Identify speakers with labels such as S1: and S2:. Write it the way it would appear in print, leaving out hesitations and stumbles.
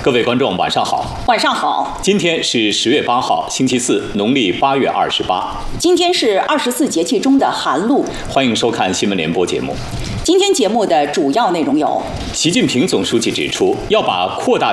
S1: 各位观众，晚上好。
S2: 晚上好。
S1: 今天是10月8号，星期四，农历8月28。
S2: 今天是24节气中的寒露。
S1: 欢迎收看新闻联播节目。
S2: 今天节目的主要内容有：
S1: 习近平总书记指出，要把扩大